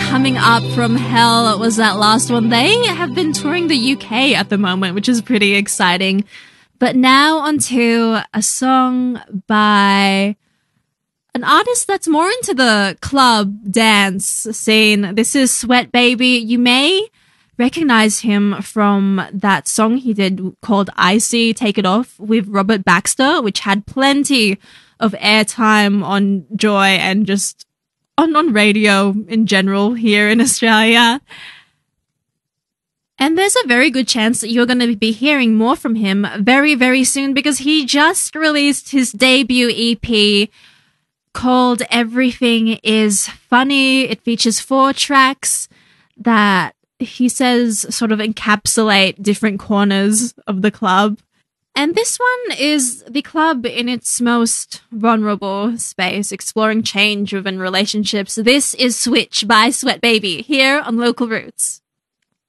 Coming Up From Hell was that last one. They have been touring the UK at the moment, which is pretty exciting. But now onto a song by an artist that's more into the club dance scene. This is Sweat Baby. You may recognize him from that song he did called Icy, Take It Off with Robert Baxter, which had plenty of airtime on Joy and just on radio in general here in Australia. And there's a very good chance that you're going to be hearing more from him very, very soon because he just released his debut EP called Everything Is Funny. It features 4 tracks that he says sort of encapsulate different corners of the club. And this one is the club in its most vulnerable space, exploring change within relationships. This is Switch by Sweat Baby here on Local Roots.